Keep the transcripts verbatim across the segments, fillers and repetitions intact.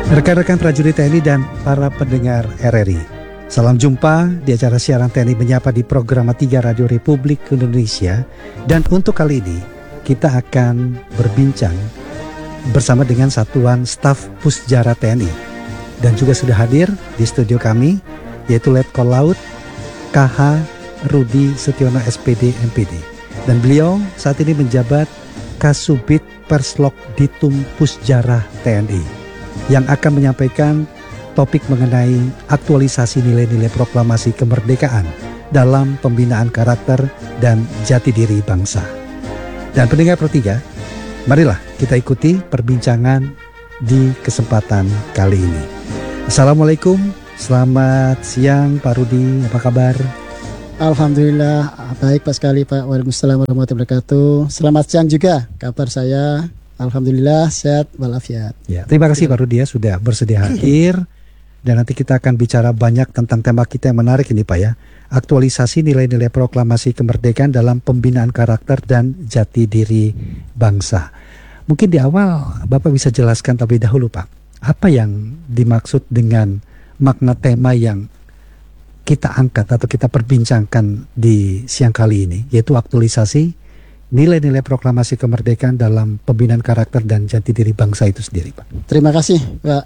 Rekan-rekan prajurit T N I dan para pendengar R R I, salam jumpa di acara siaran T N I Menyapa di Program tiga Radio Republik Indonesia. Dan untuk kali ini kita akan berbincang bersama dengan Satuan Staf Pusjara T N I. Dan juga sudah hadir di studio kami yaitu Letkol Laut K H Rudi Setiono S P D M P D. Dan beliau saat ini menjabat Kasubit Perslok Ditum Pusjara T N I, yang akan menyampaikan topik mengenai aktualisasi nilai-nilai proklamasi kemerdekaan dalam pembinaan karakter dan jati diri bangsa. Dan pendengar Pro tiga, marilah kita ikuti perbincangan di kesempatan kali ini. Assalamualaikum, selamat siang Pak Rudi, apa kabar? Alhamdulillah, baik Pak sekali Pak. Waalaikumsalam warahmatullahi wabarakatuh. Selamat siang juga, kabar saya alhamdulillah sehat walafiat. Ya, terima kasih Pak Rudi ya sudah bersedia hadir. Dan nanti kita akan bicara banyak tentang tema kita yang menarik ini Pak ya. Aktualisasi nilai-nilai proklamasi kemerdekaan dalam pembinaan karakter dan jati diri bangsa. Mungkin di awal Bapak bisa jelaskan terlebih dahulu Pak, apa yang dimaksud dengan makna tema yang kita angkat atau kita perbincangkan di siang kali ini, yaitu aktualisasi nilai-nilai proklamasi kemerdekaan dalam pembinaan karakter dan jati diri bangsa itu sendiri Pak. Terima kasih Pak.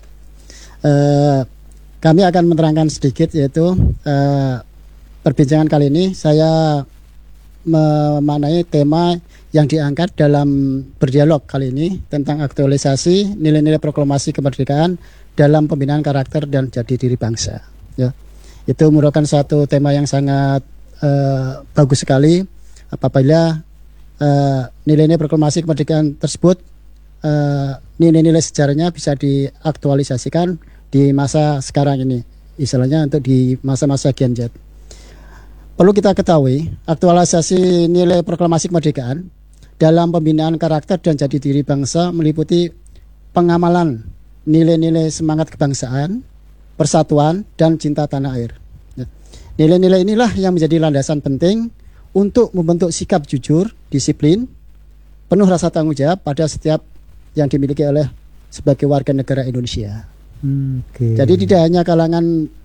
Uh, kami akan menerangkan sedikit, yaitu uh, perbincangan kali ini saya memaknai tema yang diangkat dalam berdialog kali ini tentang aktualisasi nilai-nilai proklamasi kemerdekaan dalam pembinaan karakter dan jati diri bangsa. Ya, itu merupakan satu tema yang sangat uh, bagus sekali apabila uh, nilai-nilai proklamasi kemerdekaan tersebut, uh, nilai-nilai sejarahnya bisa diaktualisasikan di masa sekarang ini, istilahnya untuk di masa-masa Gen Z. Perlu kita ketahui, aktualisasi nilai proklamasi kemerdekaan dalam pembinaan karakter dan jati diri bangsa meliputi pengamalan nilai-nilai semangat kebangsaan, persatuan, dan cinta tanah air. Nilai-nilai inilah yang menjadi landasan penting untuk membentuk sikap jujur, disiplin, penuh rasa tanggung jawab pada setiap yang dimiliki oleh sebagai warga negara Indonesia. Hmm, okay. Jadi tidak hanya kalangan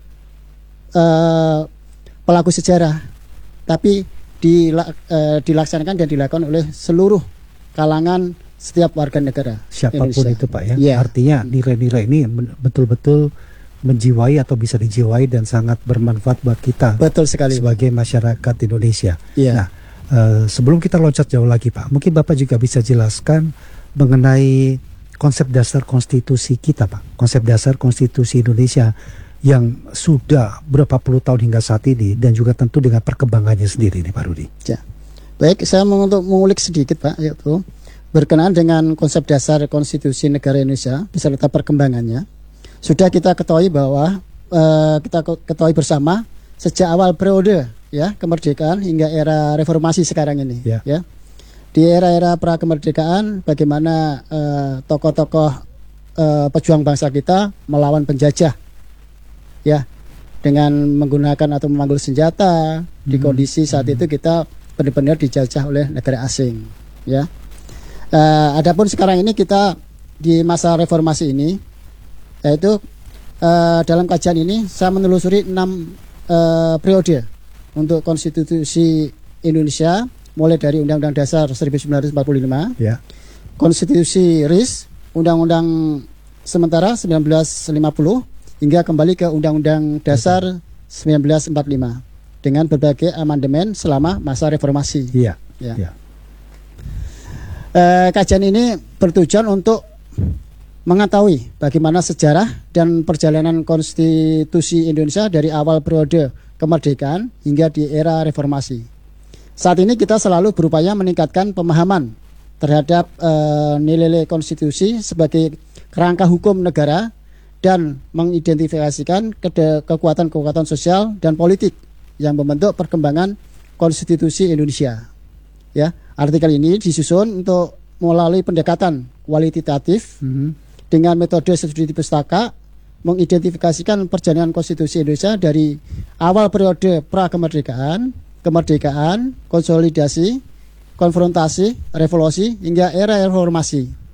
uh, pelaku sejarah, tapi dila, uh, dilaksanakan dan dilakukan oleh seluruh kalangan setiap warga negara siapapun Indonesia. Itu Pak ya. Yeah. Artinya nilai-nilai ini betul-betul menjiwai atau bisa dijiwai dan sangat bermanfaat buat kita. Betul sekali sebagai masyarakat Indonesia. Yeah. Nah, uh, sebelum kita loncat jauh lagi Pak, mungkin Bapak juga bisa jelaskan mengenai konsep dasar konstitusi kita Pak, konsep dasar konstitusi Indonesia yang sudah berapa puluh tahun hingga saat ini, dan juga tentu dengan perkembangannya sendiri nih Pak Rudi. Ya. Baik, saya mau untuk mengulik sedikit Pak, yaitu berkenaan dengan konsep dasar konstitusi negara Indonesia beserta perkembangannya. Sudah kita ketahui bahwa uh, kita ketahui bersama sejak awal periode ya kemerdekaan hingga era reformasi sekarang ini. Ya. Ya. Di era-era pra kemerdekaan, bagaimana uh, tokoh-tokoh uh, pejuang bangsa kita melawan penjajah, ya, dengan menggunakan atau memanggul senjata. Hmm. Di kondisi saat itu kita benar-benar dijajah oleh negara asing, ya. Uh, adapun sekarang ini kita di masa reformasi ini, yaitu uh, dalam kajian ini saya menelusuri enam uh, periode untuk konstitusi Indonesia. Mulai dari Undang-Undang Dasar seribu sembilan ratus empat puluh lima, ya. Konstitusi R I S, Undang-Undang Sementara seribu sembilan ratus lima puluh, hingga kembali ke Undang-Undang Dasar seribu sembilan ratus empat puluh lima dengan berbagai amandemen selama masa reformasi. Iya. Ya. Ya. Eh, kajian ini bertujuan untuk mengetahui bagaimana sejarah dan perjalanan konstitusi Indonesia dari awal periode kemerdekaan hingga di era reformasi. Saat ini kita selalu berupaya meningkatkan pemahaman terhadap uh, nilai-nilai konstitusi sebagai kerangka hukum negara dan mengidentifikasikan ke- kekuatan-kekuatan sosial dan politik yang membentuk perkembangan konstitusi Indonesia. Ya, artikel ini disusun untuk melalui pendekatan kualitatif mm-hmm. dengan metode studi pustaka, mengidentifikasikan perjalanan konstitusi Indonesia dari awal periode pra kemerdekaan, kemerdekaan, konsolidasi, konfrontasi, revolusi hingga era reformasi.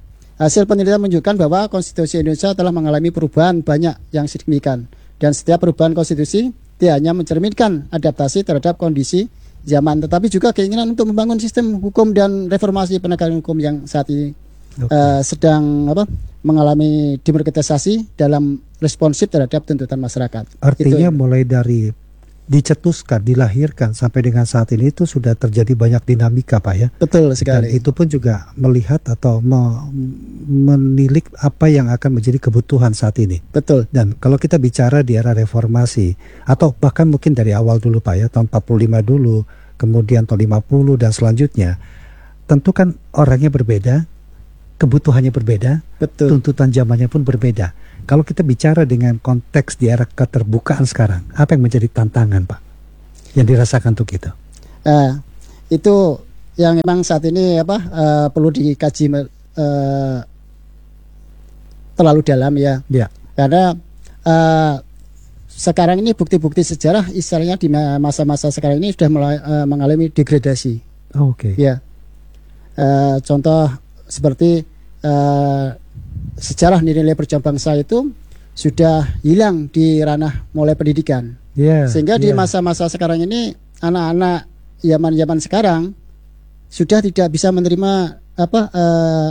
Hasil penelitian menunjukkan bahwa konstitusi Indonesia telah mengalami perubahan banyak yang signifikan, dan setiap perubahan konstitusi tidak hanya mencerminkan adaptasi terhadap kondisi zaman, tetapi juga keinginan untuk membangun sistem hukum dan reformasi penegakan hukum yang saat ini okay. uh, sedang apa mengalami demokratisasi dalam responsif terhadap tuntutan masyarakat. Artinya gitu. Mulai dari dicetuskan, dilahirkan sampai dengan saat ini itu sudah terjadi banyak dinamika, Pak ya. Betul sekali. Dan itu pun juga melihat atau me menilik apa yang akan menjadi kebutuhan saat ini. Betul. Dan kalau kita bicara di era reformasi atau bahkan mungkin dari awal dulu, Pak ya, tahun empat puluh lima dulu, kemudian tahun lima puluh dan selanjutnya, tentu kan orangnya berbeda, kebutuhannya berbeda, betul. Tuntutan zamannya pun berbeda. Kalau kita bicara dengan konteks di era keterbukaan sekarang, apa yang menjadi tantangan, Pak, yang dirasakan untuk itu? Uh, itu yang memang saat ini apa uh, perlu dikaji uh, terlalu dalam ya. Ya. Karena uh, sekarang ini bukti-bukti sejarah istilahnya di masa-masa sekarang ini sudah mulai, uh, mengalami degradasi. Oh, Oke. Okay. Ya. Uh, contoh seperti uh, sejarah nilai-nilai perjuangan bangsa itu sudah hilang di ranah mulai pendidikan. Yeah, Sehingga yeah. di masa-masa sekarang ini anak-anak zaman-zaman sekarang sudah tidak bisa menerima apa uh,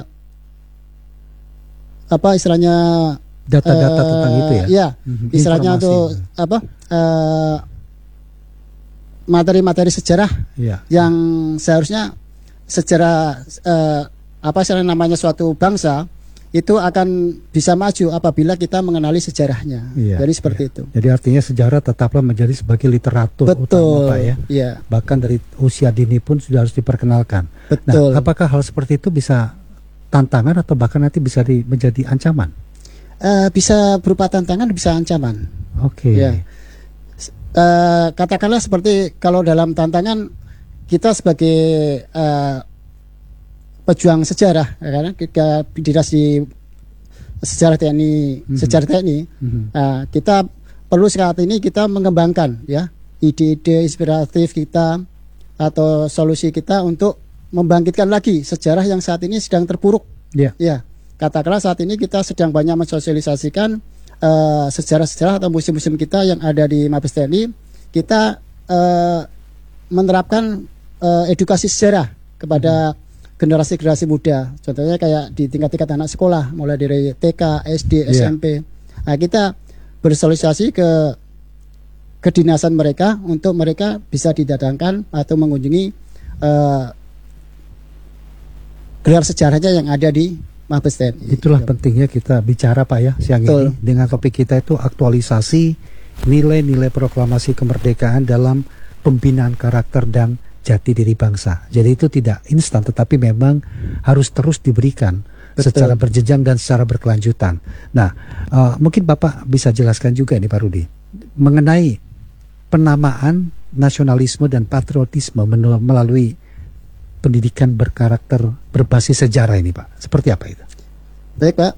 apa istilahnya data-data uh, tentang itu ya. Iya, mm-hmm. istilahnya untuk apa uh, materi-materi sejarah yeah. yang seharusnya sejarah uh, apa istilahnya namanya suatu bangsa itu akan bisa maju apabila kita mengenali sejarahnya. Iya, jadi seperti iya. itu. Jadi artinya sejarah tetaplah menjadi sebagai literatur Betul, utama, Pak ya. Iya. Bahkan dari usia dini pun sudah harus diperkenalkan. Betul. Nah, apakah hal seperti itu bisa tantangan atau bahkan nanti bisa di, menjadi ancaman? Uh, bisa berupa tantangan, bisa ancaman. Oke. Okay. Ya. Uh, katakanlah seperti kalau dalam tantangan kita sebagai uh, pejuang sejarah, ya kan? Kita dinasti sejarah T N I, mm-hmm. sejarah T N I, mm-hmm. uh, kita perlu saat ini kita mengembangkan ya ide-ide inspiratif kita atau solusi kita untuk membangkitkan lagi sejarah yang saat ini sedang terpuruk. Yeah. Ya, katakanlah saat ini kita sedang banyak mensosialisasikan uh, sejarah-sejarah atau museum-museum kita yang ada di Mabes T N I, kita uh, menerapkan uh, edukasi sejarah kepada mm-hmm. generasi-generasi muda, contohnya kayak di tingkat-tingkat anak sekolah, mulai dari T K, S D, S M P. Yeah. Nah, kita bersosialisasi ke kedinasan mereka untuk mereka bisa didatangkan atau mengunjungi uh, gelar sejarahnya yang ada di Mabes T N I. Itulah pentingnya kita bicara, Pak ya, siang Betul. ini dengan topik kita itu aktualisasi nilai-nilai proklamasi kemerdekaan dalam pembinaan karakter dan jati diri bangsa. Jadi itu tidak instan, tetapi memang harus terus diberikan Betul. secara berjenjang dan secara berkelanjutan. Nah, uh, mungkin Bapak bisa jelaskan juga ini Pak Rudi mengenai penamaan nasionalisme dan patriotisme melalui pendidikan berkarakter berbasis sejarah ini, Pak. Seperti apa itu? Baik, Pak.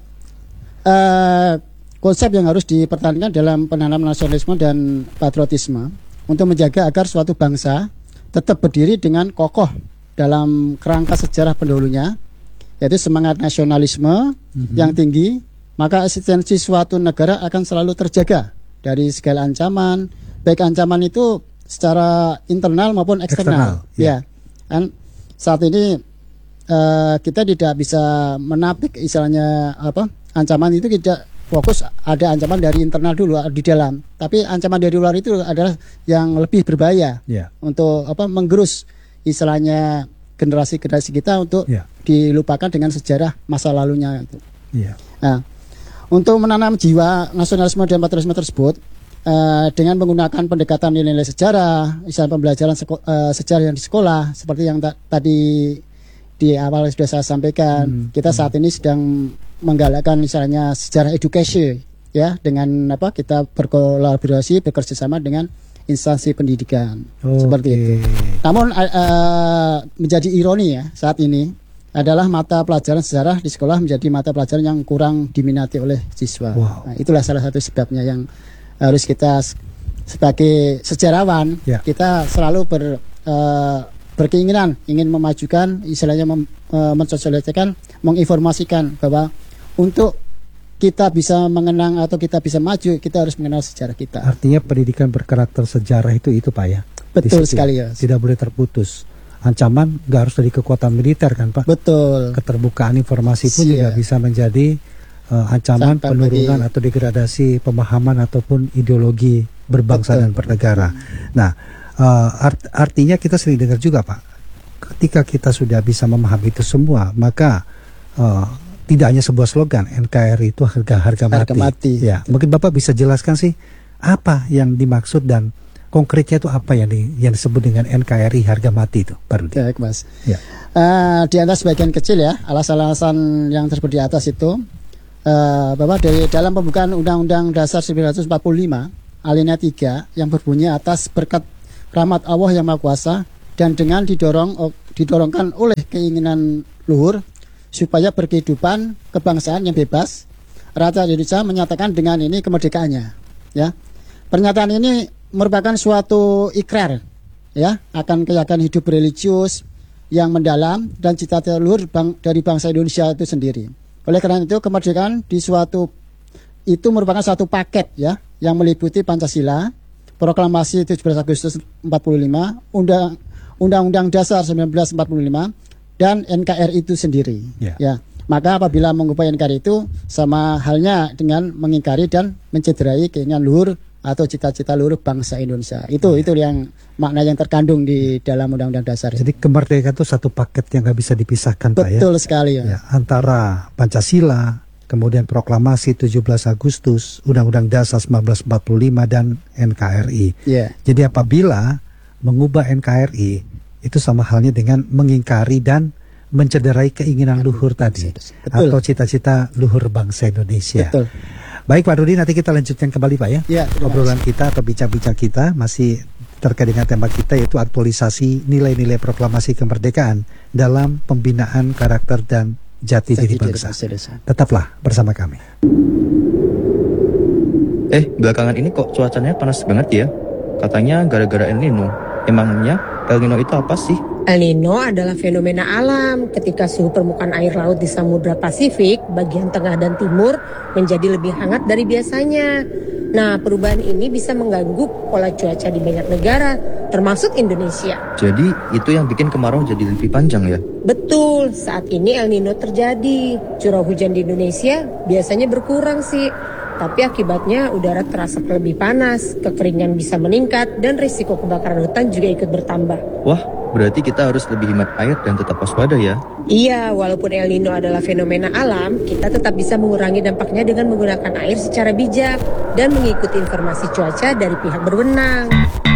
Uh, konsep yang harus dipertahankan dalam penanaman nasionalisme dan patriotisme untuk menjaga agar suatu bangsa tetap berdiri dengan kokoh dalam kerangka sejarah pendahulunya, yaitu semangat nasionalisme mm-hmm. yang tinggi, maka eksistensi suatu negara akan selalu terjaga dari segala ancaman, baik ancaman itu secara internal maupun eksternal. eksternal ya. ya, kan saat ini uh, kita tidak bisa menapik istilahnya apa ancaman itu tidak fokus ada ancaman dari internal dulu di dalam, tapi ancaman dari luar itu adalah yang lebih berbahaya yeah. untuk apa menggerus istilahnya generasi-generasi kita untuk yeah. dilupakan dengan sejarah masa lalunya itu. Yeah. Nah, untuk menanam jiwa nasionalisme dan patriotisme tersebut uh, dengan menggunakan pendekatan nilai-nilai sejarah, istilah pembelajaran seko- uh, sejarah yang di sekolah seperti yang ta- tadi di awal sudah saya sampaikan, hmm. kita saat ini sedang menggalakkan misalnya sejarah edukasi ya dengan apa kita berkolaborasi bekerja sama dengan instansi pendidikan okay. seperti itu. Namun uh, menjadi ironi ya saat ini adalah mata pelajaran sejarah di sekolah menjadi mata pelajaran yang kurang diminati oleh siswa. Wow. Nah, itulah salah satu sebabnya yang harus kita sebagai sejarawan yeah. kita selalu ber uh, berkeinginan ingin memajukan istilahnya mem, uh, mensosialisasikan menginformasikan bahwa untuk kita bisa mengenang atau kita bisa maju, kita harus mengenal sejarah kita. Artinya pendidikan berkarakter sejarah itu itu Pak ya? Betul sekali ya. Tidak boleh terputus. Ancaman nggak harus dari kekuatan militer kan Pak? Betul. Keterbukaan informasi pun Siap. juga bisa menjadi uh, ancaman Sampai penurunan bagi... atau degradasi pemahaman ataupun ideologi berbangsa. Betul. Dan bernegara. Nah, uh, art, artinya kita sering dengar juga Pak, ketika kita sudah bisa memahami itu semua, maka uh, tidak hanya sebuah slogan N K R I itu harga harga mati. Harga mati. Ya, mungkin Bapak bisa jelaskan sih apa yang dimaksud dan konkretnya itu apa yang di, yang disebut dengan N K R I harga mati itu, Pak Rudi. Baik, Mas. Ya. Uh, di atas sebagian kecil ya, alasan-alasan yang tersebut di atas itu uh, bahwa dari dalam pembukaan Undang-Undang Dasar seribu sembilan ratus empat puluh lima alinea tiga yang berbunyi atas berkat rahmat Allah yang Maha Kuasa dan dengan didorong didorongkan oleh keinginan luhur supaya berkehidupan kebangsaan yang bebas, rakyat Indonesia menyatakan dengan ini kemerdekaannya. Ya, pernyataan ini merupakan suatu ikrar, ya, akan keyakinan hidup religius yang mendalam dan cita-cita luhur bang, dari bangsa Indonesia itu sendiri. Oleh karena itu, kemerdekaan di suatu itu merupakan satu paket, ya, yang meliputi Pancasila, Proklamasi tujuh belas Agustus empat puluh lima, Undang Undang-Undang Dasar seribu sembilan ratus empat puluh lima. Dan N K R I itu sendiri, yeah. Ya. Maka apabila mengubah N K R I itu sama halnya dengan mengingkari dan mencederai keinginan luhur atau cita-cita luhur bangsa Indonesia. Itu yeah. Itu yang makna yang terkandung di dalam Undang-Undang Dasar. Jadi kemerdekaan itu satu paket yang nggak bisa dipisahkan, Pak ya. Betul sekali ya. Ya. Antara Pancasila, kemudian Proklamasi tujuh belas Agustus, Undang-Undang Dasar seribu sembilan ratus empat puluh lima dan N K R I. Yeah. Jadi apabila mengubah N K R I itu sama halnya dengan mengingkari dan mencederai keinginan luhur tadi. Betul. Atau cita-cita luhur bangsa Indonesia. Betul. Baik Pak Rudi, nanti kita lanjutkan kembali Pak ya, ya obrolan kita atau bincang-bincang kita masih terkait dengan tema kita, yaitu aktualisasi nilai-nilai proklamasi kemerdekaan dalam pembinaan karakter dan jati diri bangsa. Tetaplah bersama kami. Eh, belakangan ini kok cuacanya panas banget ya? Katanya gara-gara El Nino. Emangnya El Nino itu apa sih? El Nino adalah fenomena alam ketika suhu permukaan air laut di Samudra Pasifik bagian tengah dan timur menjadi lebih hangat dari biasanya. Nah, perubahan ini bisa mengganggu pola cuaca di banyak negara, termasuk Indonesia. Jadi itu yang bikin kemarau jadi lebih panjang ya? Betul, saat ini El Nino terjadi. Curah hujan di Indonesia biasanya berkurang sih. Tapi akibatnya udara terasa lebih panas, kekeringan bisa meningkat, dan risiko kebakaran hutan juga ikut bertambah. Wah, berarti kita harus lebih hemat air dan tetap waspada ya? Iya, walaupun El Nino adalah fenomena alam, kita tetap bisa mengurangi dampaknya dengan menggunakan air secara bijak dan mengikuti informasi cuaca dari pihak berwenang.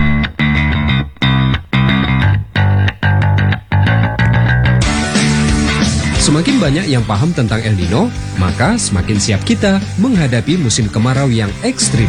Semakin banyak yang paham tentang El Nino, maka semakin siap kita menghadapi musim kemarau yang ekstrim.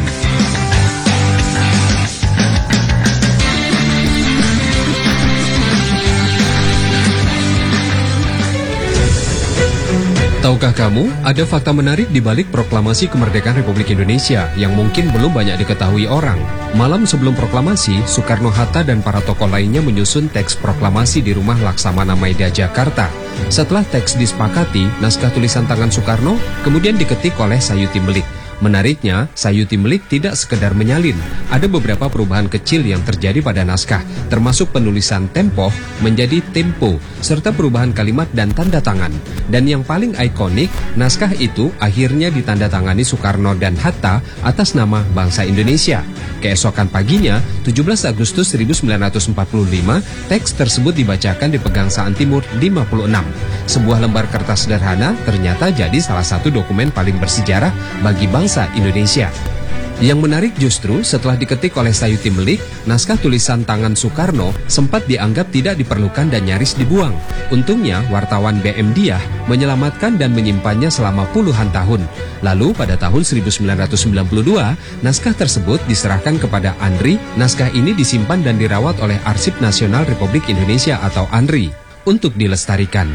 Tahukah kamu, ada fakta menarik di balik proklamasi kemerdekaan Republik Indonesia yang mungkin belum banyak diketahui orang. Malam sebelum proklamasi, Soekarno-Hatta dan para tokoh lainnya menyusun teks proklamasi di rumah Laksamana Maida, Jakarta. Setelah teks disepakati, naskah tulisan tangan Soekarno kemudian diketik oleh Sayuti Melik. Menariknya, Sayuti Melik tidak sekedar menyalin. Ada beberapa perubahan kecil yang terjadi pada naskah, termasuk penulisan tempo menjadi tempo, serta perubahan kalimat dan tanda tangan. Dan yang paling ikonik, naskah itu akhirnya ditandatangani Soekarno dan Hatta atas nama bangsa Indonesia. Keesokan paginya, tujuh belas Agustus seribu sembilan ratus empat puluh lima, teks tersebut dibacakan di Pegangsaan Timur lima puluh enam. Sebuah lembar kertas sederhana ternyata jadi salah satu dokumen paling bersejarah bagi bangsa Indonesia. Yang menarik justru setelah diketik oleh Sayuti Melik, naskah tulisan tangan Soekarno sempat dianggap tidak diperlukan dan nyaris dibuang. Untungnya wartawan B M Diah menyelamatkan dan menyimpannya selama puluhan tahun. Lalu pada tahun seribu sembilan ratus sembilan puluh dua, naskah tersebut diserahkan kepada ANRI. Naskah ini disimpan dan dirawat oleh Arsip Nasional Republik Indonesia atau ANRI untuk dilestarikan.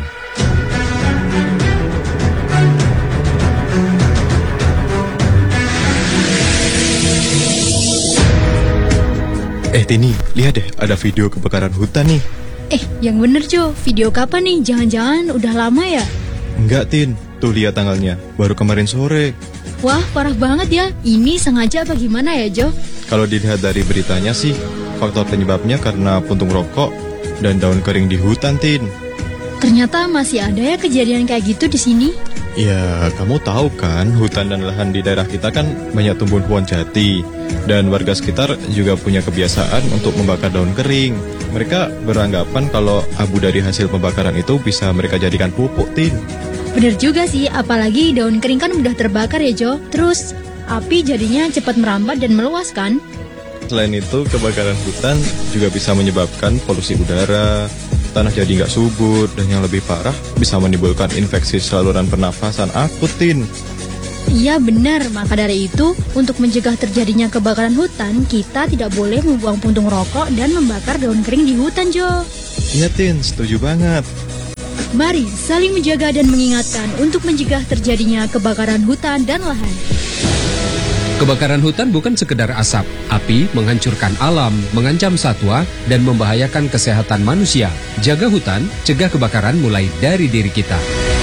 Eh Tini, lihat deh, ada video kebakaran hutan nih. Eh, yang bener Jo, video kapan nih? Jangan-jangan udah lama ya? Enggak, Tin. Tuh lihat tanggalnya. Baru kemarin sore. Wah, parah banget ya. Ini sengaja apa gimana ya, Jo? Kalau dilihat dari beritanya sih, faktor penyebabnya karena puntung rokok dan daun kering di hutan, Tin. Ternyata masih ada ya kejadian kayak gitu di sini. Ya, kamu tahu kan, hutan dan lahan di daerah kita kan banyak tumbuhan pohon jati. Dan warga sekitar juga punya kebiasaan untuk membakar daun kering. Mereka beranggapan kalau abu dari hasil pembakaran itu bisa mereka jadikan pupuk, Tin. Bener juga sih, apalagi daun kering kan mudah terbakar ya, Jo. Terus, api jadinya cepat merambat dan meluas kan? Selain itu, kebakaran hutan juga bisa menyebabkan polusi udara, tanah jadi nggak subur, dan yang lebih parah bisa menimbulkan infeksi saluran pernafasan akut, Tin. Iya benar, maka dari itu untuk mencegah terjadinya kebakaran hutan, kita tidak boleh membuang puntung rokok dan membakar daun kering di hutan, Jo. Iya, Tin, setuju banget. Mari saling menjaga dan mengingatkan untuk mencegah terjadinya kebakaran hutan dan lahan. Kebakaran hutan bukan sekedar asap. Api menghancurkan alam, mengancam satwa, dan membahayakan kesehatan manusia. Jaga hutan, cegah kebakaran mulai dari diri kita.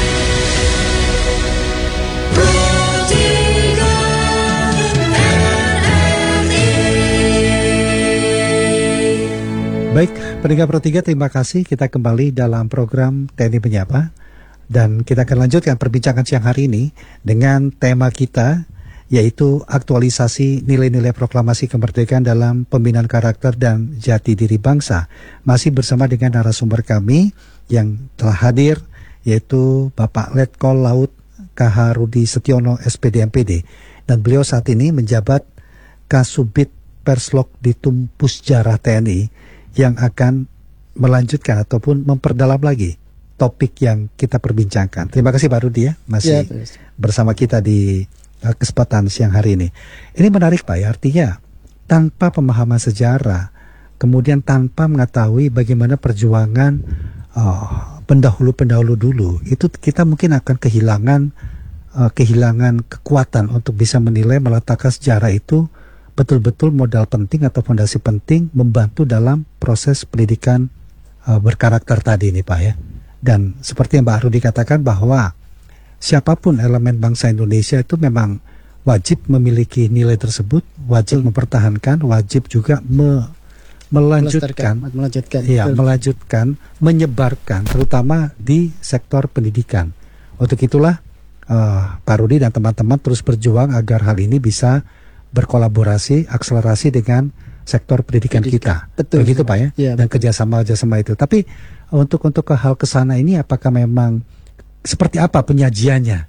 Baik, pendengar Pro tiga, terima kasih. Kita kembali dalam program T N I Menyapa. Dan kita akan lanjutkan perbincangan siang hari ini dengan tema kita, yaitu aktualisasi nilai-nilai proklamasi kemerdekaan dalam pembinaan karakter dan jati diri bangsa. Masih bersama dengan narasumber kami yang telah hadir, yaitu Bapak Letkol Laut K H Rudi Setiono S P D M P D. Dan beliau saat ini menjabat Kasubit Perslok Ditum Pusjarah T N I, yang akan melanjutkan ataupun memperdalam lagi topik yang kita perbincangkan. Terima kasih Pak Rudi ya, masih ya, bersama kita di uh, kesempatan siang hari ini. Ini menarik Pak ya, artinya tanpa pemahaman sejarah, kemudian tanpa mengetahui bagaimana perjuangan uh, pendahulu-pendahulu dulu, itu kita mungkin akan kehilangan uh, kehilangan kekuatan untuk bisa menilai, meletakkan sejarah itu betul-betul modal penting atau fondasi penting membantu dalam proses pendidikan uh, berkarakter tadi ini Pak ya. Dan seperti yang Pak Rudi katakan bahwa siapapun elemen bangsa Indonesia itu memang wajib memiliki nilai tersebut, wajib mempertahankan, wajib juga me, melanjutkan, melanjutkan, ya, melanjutkan, menyebarkan, terutama di sektor pendidikan. Untuk itulah uh, Pak Rudi dan teman-teman terus berjuang agar hal ini bisa berkolaborasi, akselerasi dengan sektor pendidikan, pendidikan. kita. Betul. Begitu Pak ya, ya dan kerjasama-kerjasama itu. Tapi untuk untuk ke hal kesana ini, apakah memang seperti apa penyajiannya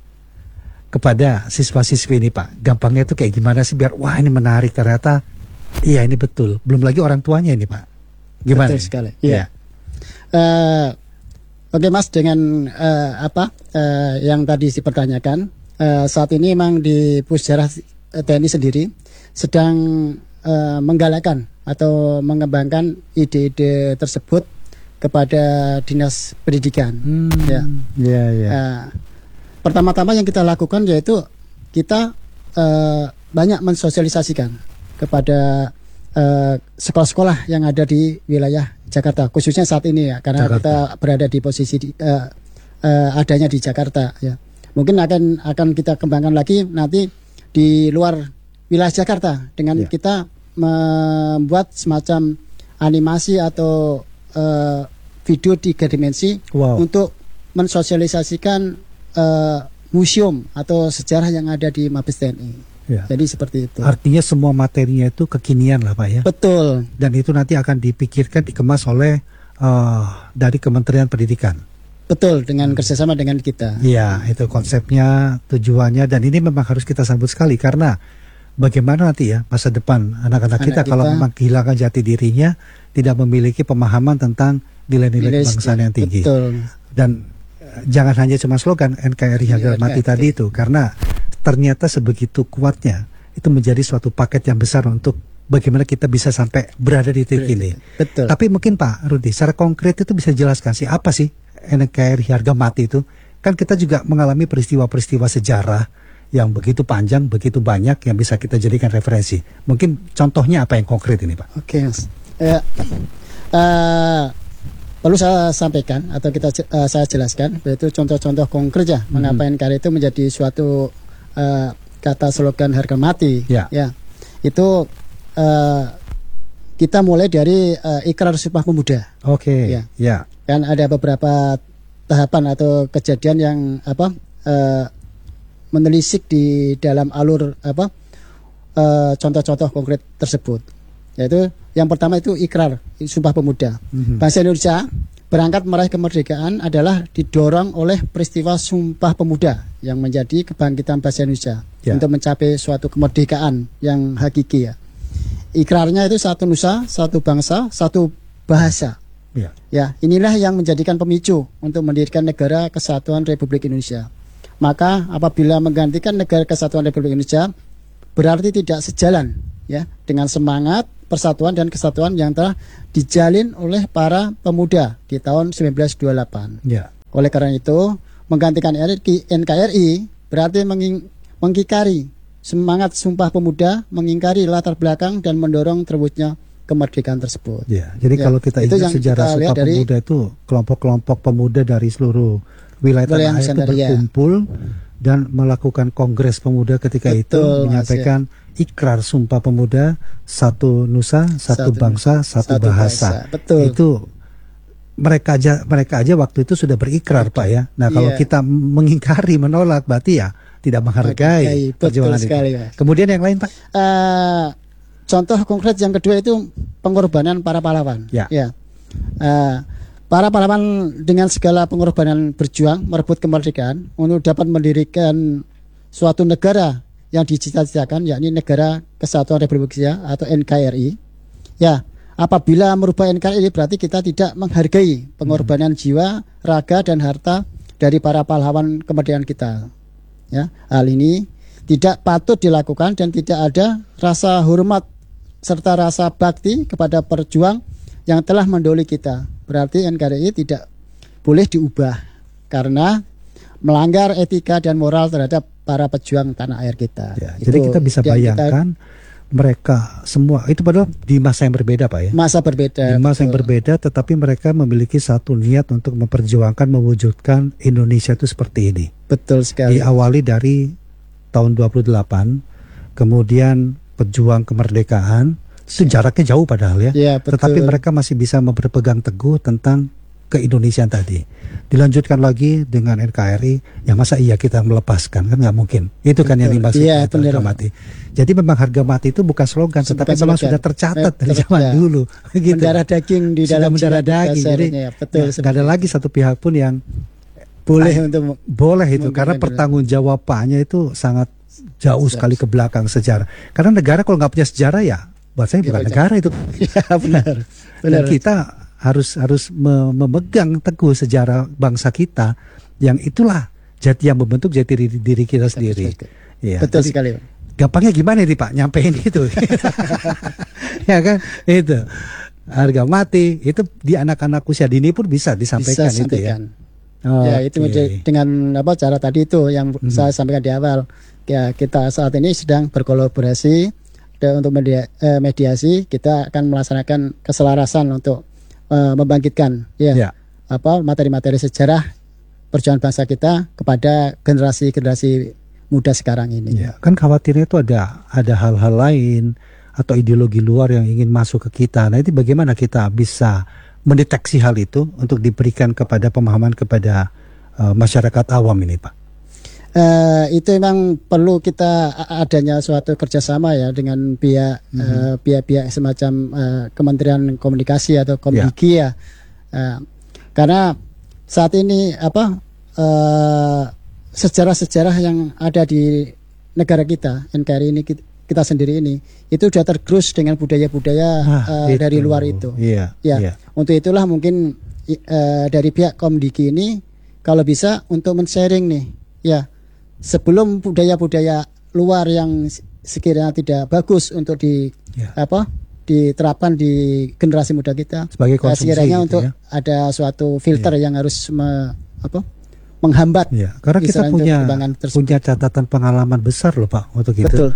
kepada siswa-siswi ini Pak? Gampangnya itu kayak gimana sih biar wah ini menarik, ternyata iya ini betul. Belum lagi orang tuanya ini Pak. Gimana? Betul sekali. Iya. Uh, Oke Mas, dengan uh, apa uh, yang tadi dipertanyakan, uh, saat ini memang di Pusjarah T N I sendiri sedang uh, menggalakkan atau mengembangkan ide-ide tersebut kepada dinas pendidikan. Hmm, ya, ya, ya. Uh, pertama-tama yang kita lakukan yaitu kita uh, banyak mensosialisasikan kepada uh, sekolah-sekolah yang ada di wilayah Jakarta, khususnya saat ini ya, karena Jakarta. Kita berada di posisi di, uh, uh, adanya di Jakarta. Ya, mungkin akan akan kita kembangkan lagi nanti di luar wilayah Jakarta dengan ya. Kita membuat semacam animasi atau uh, video tiga dimensi wow. untuk mensosialisasikan uh, museum atau sejarah yang ada di Mabes T N I. Ya. Jadi seperti itu. Artinya semua materinya itu kekinian lah Pak ya. Betul. Dan itu nanti akan dipikirkan, dikemas oleh uh, dari Kementerian Pendidikan. Betul, dengan kerjasama dengan kita. Iya, itu konsepnya, tujuannya, dan ini memang harus kita sambut sekali karena bagaimana nanti ya masa depan anak-anak kita, kita kalau memang kehilangan jati dirinya, tidak memiliki pemahaman tentang nilai-nilai kebangsaan yang tinggi. Betul. Dan uh, jangan hanya cuma slogan N K R I harga mati tadi itu, karena ternyata sebegitu kuatnya itu menjadi suatu paket yang besar untuk bagaimana kita bisa sampai berada di titik ini. Betul. Tapi mungkin Pak Rudi, secara konkret itu bisa jelaskan sih apa sih N K R I harga mati itu? Kan kita juga mengalami peristiwa-peristiwa sejarah yang begitu panjang, begitu banyak yang bisa kita jadikan referensi. Mungkin contohnya apa yang konkret ini Pak? Oke Mas. Uh, uh, perlu saya sampaikan atau kita uh, saya jelaskan, yaitu contoh-contoh konkret ya, hmm. mengapa N K R I itu menjadi suatu uh, kata slogan harga mati. Ya, ya itu uh, kita mulai dari uh, Ikrar Sumpah Pemuda. Oke. Okay. Ya. ya. Kan ada beberapa tahapan atau kejadian yang apa uh, menelisik di dalam alur apa uh, contoh-contoh konkret tersebut. Yaitu yang pertama itu Ikrar Sumpah Pemuda. Mm-hmm. Bangsa Indonesia berangkat meraih kemerdekaan adalah didorong oleh peristiwa Sumpah Pemuda yang menjadi kebangkitan bangsa Indonesia ya. Untuk mencapai suatu kemerdekaan yang hakiki ya. Ikrarnya itu satu nusa, satu bangsa, satu bahasa. Ya. Ya, inilah yang menjadikan pemicu untuk mendirikan Negara Kesatuan Republik Indonesia. Maka apabila menggantikan Negara Kesatuan Republik Indonesia berarti tidak sejalan ya dengan semangat persatuan dan kesatuan yang telah dijalin oleh para pemuda di tahun seribu sembilan ratus dua puluh delapan. Ya. Oleh karena itu, menggantikan N K R I berarti menging, mengingkari semangat Sumpah Pemuda, mengingkari latar belakang dan mendorong terwujudnya kemerdekaan tersebut. Ya, jadi ya, kalau kita ingat sejarah kita Sumpah dari, Pemuda itu kelompok-kelompok pemuda dari seluruh wilayah tanah air itu berkumpul ya. Dan melakukan kongres pemuda ketika Betul, itu menyampaikan mas, ya. Ikrar Sumpah Pemuda, satu nusa, satu, satu bangsa, satu, satu bahasa. bahasa. Betul. Itu mereka aja mereka aja waktu itu sudah berikrar, Pak ya. Nah, kalau yeah. kita mengingkari, menolak, berarti ya tidak menghargai okay, perjuangan sekali, itu. Mas. Kemudian yang lain, Pak? Uh, contoh konkret yang kedua itu pengorbanan para pahlawan. Ya. ya. Uh, Para pahlawan dengan segala pengorbanan berjuang merebut kemerdekaan untuk dapat mendirikan suatu negara yang dicita-citakan, yakni Negara Kesatuan Republik Indonesia atau N K R I. Ya, apabila merubah N K R I berarti kita tidak menghargai pengorbanan hmm. jiwa, raga dan harta dari para pahlawan kemerdekaan kita. Ya, hal ini tidak patut dilakukan dan tidak ada rasa hormat serta rasa bakti kepada perjuang yang telah mendahului kita. Berarti N K R I tidak boleh diubah karena melanggar etika dan moral terhadap para pejuang tanah air kita. Ya, jadi kita bisa bayangkan kita, mereka semua itu padahal di masa yang berbeda, Pak ya. Masa berbeda. Di masa betul. yang berbeda, tetapi mereka memiliki satu niat untuk memperjuangkan, mewujudkan Indonesia itu seperti ini. Betul sekali. Diawali dari tahun dua puluh delapan, kemudian pejuang kemerdekaan. Itu jaraknya jauh padahal ya, ya tetapi mereka masih bisa berpegang teguh tentang keindonesiaan tadi. Dilanjutkan lagi dengan N K R I, ya masa iya kita melepaskan, kan nggak mungkin. Itu kan betul. yang dimaksud ya, harga mati. Jadi memang harga mati itu bukan slogan, bukan tetapi memang sudah tercatat dari zaman ya. dulu. Gitu. Mendarah daging di dalam mendarah daging. Jadi ya, betul. Ya, nggak ada lagi satu pihak pun yang boleh ah, untuk boleh itu karena pertanggungjawabannya itu sangat jauh Jelas. sekali ke belakang sejarah. Karena negara kalau nggak punya sejarah ya buat saya bukan ya, negara itu. Ya, benar. benar. Dan kita harus harus memegang teguh sejarah bangsa kita yang itulah jati yang membentuk jati diri, diri kita sendiri. Ya, betul sekali. Gampangnya gimana nih Pak nyampein itu? Ya kan? Itu. Harga mati itu di anak-anak usia dini pun bisa disampaikan bisa itu ya. Oh, ya itu okay. dengan apa cara tadi itu yang hmm. saya sampaikan di awal. Ya, kita saat ini sedang berkolaborasi untuk media, eh, mediasi. Kita akan melaksanakan keselarasan untuk eh, membangkitkan ya, ya apa materi-materi sejarah perjuangan bangsa kita kepada generasi-generasi muda sekarang ini. Ya, kan khawatirnya itu ada ada hal-hal lain atau ideologi luar yang ingin masuk ke kita. Nah, itu bagaimana kita bisa mendeteksi hal itu untuk diberikan kepada pemahaman kepada uh, masyarakat awam ini, Pak? Uh, itu memang perlu kita adanya suatu kerjasama ya dengan pihak mm-hmm. uh, pihak-pihak semacam uh, Kementerian Komunikasi atau Komdiki yeah. ya, uh, karena saat ini apa uh, sejarah-sejarah yang ada di negara kita N K R I ini kita, kita sendiri ini itu sudah tergerus dengan budaya-budaya ah, uh, dari luar itu. Yeah, ya, yeah. Untuk itulah mungkin uh, dari pihak Komdiki ini kalau bisa untuk men-sharing nih, ya. Sebelum budaya-budaya luar yang sekiranya tidak bagus untuk di ya. apa diterapkan di generasi muda kita, sebagai konsumsi sekiranya gitu untuk ya. ada suatu filter ya. yang harus me, apa menghambat. Ya. Karena kita punya punya catatan pengalaman besar loh Pak untuk itu. Betul.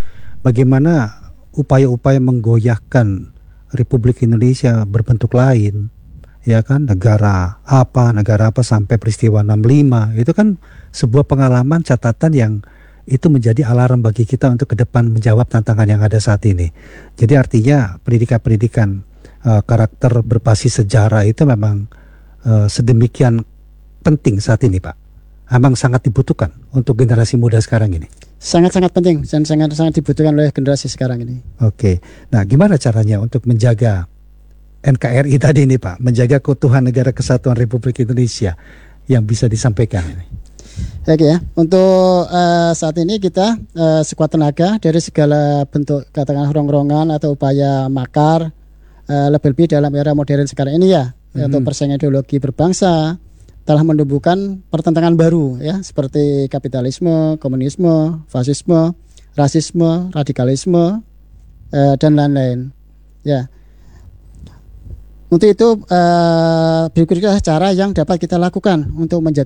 Bagaimana upaya-upaya menggoyahkan Republik Indonesia berbentuk lain, ya kan, negara apa, negara apa sampai peristiwa enam puluh lima. Itu kan sebuah pengalaman, catatan yang itu menjadi alarm bagi kita untuk ke depan menjawab tantangan yang ada saat ini. Jadi artinya pendidikan-pendidikan uh, karakter berbasis sejarah itu memang uh, sedemikian penting saat ini, Pak. Memang sangat dibutuhkan untuk generasi muda sekarang ini. Sangat-sangat penting dan sangat-sangat dibutuhkan oleh generasi sekarang ini. Oke, nah gimana caranya untuk menjaga N K R I tadi ini, Pak, menjaga keutuhan negara kesatuan Republik Indonesia yang bisa disampaikan ini? Oke ya, untuk uh, saat ini kita uh, sekuat tenaga dari segala bentuk katakan rongrongan atau upaya makar, uh, lebih-lebih dalam era modern sekarang ini ya, mm-hmm. yaitu persaingan ideologi berbangsa telah menumbuhkan pertentangan baru ya, seperti kapitalisme, komunisme, fasisme, rasisme, radikalisme, uh, dan lain-lain. Ya. Untuk itu uh, berikutnya cara yang dapat kita lakukan untuk menjaga